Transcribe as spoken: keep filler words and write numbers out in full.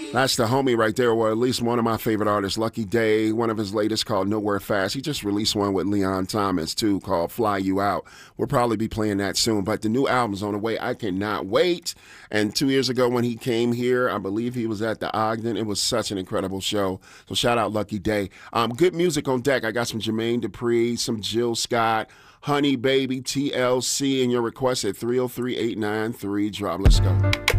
That's the homie right there, or at least one of my favorite artists, Lucky Day. One of his latest called Nowhere Fast. He just released one with Leon Thomas, too, called Fly You Out. We'll probably be playing that soon, but the new album's on the way. I cannot wait. And two years ago when he came here, I believe he was at the Ogden. It was such an incredible show. So shout out Lucky Day. Um, good music on deck. I got some Jermaine Dupri, some Jill Scott, Honey Baby, T L C, and your request at three oh three, eight nine three, drop. Let's go.